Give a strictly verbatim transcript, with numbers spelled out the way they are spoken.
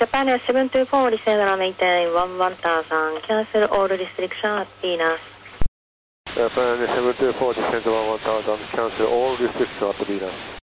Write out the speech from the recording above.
Japan Air seven two four, descend maintain one one thousand, cancel all restriction at Venus. Japan Air seven two four, descend one one thousand, cancel all restriction at Venus.